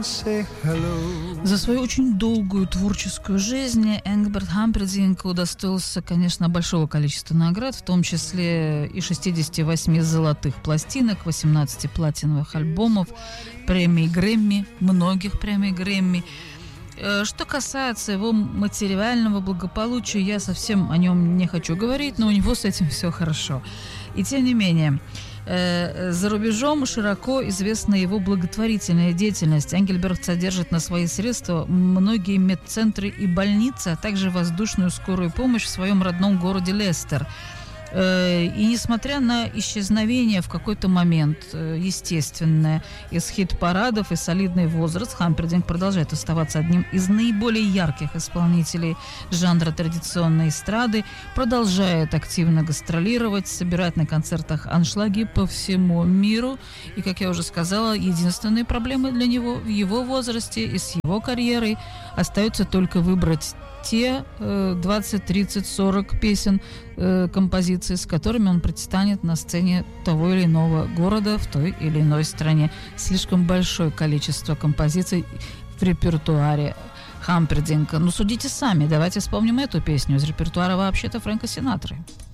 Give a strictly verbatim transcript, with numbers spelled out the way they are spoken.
За свою очень долгую творческую жизнь Энгберт Хампердинк удостоился, конечно, большого количества наград, в том числе и шестидесяти восьми золотых пластинок, восемнадцати платиновых альбомов, премий Грэмми, многих премий Грэмми. Что касается его материального благополучия, я совсем о нем не хочу говорить, но у него с этим все хорошо. И тем не менее, за рубежом широко известна его благотворительная деятельность. Энгельберт содержит на свои средства многие медцентры и больницы, а также воздушную скорую помощь в своем родном городе Лестер. И несмотря на исчезновение в какой-то момент, естественное, из хит-парадов и солидный возраст, Хампердинк продолжает оставаться одним из наиболее ярких исполнителей жанра традиционной эстрады, продолжает активно гастролировать, собирать на концертах аншлаги по всему миру. И, как я уже сказала, единственные проблемы для него в его возрасте и с его карьерой остается только выбрать те э, двадцать, тридцать, сорок песен, э, композиций, с которыми он предстанет на сцене того или иного города в той или иной стране. Слишком большое количество композиций в репертуаре Хампердинка. Ну, судите сами. Давайте вспомним эту песню из репертуара вообще-то Фрэнка Синатры.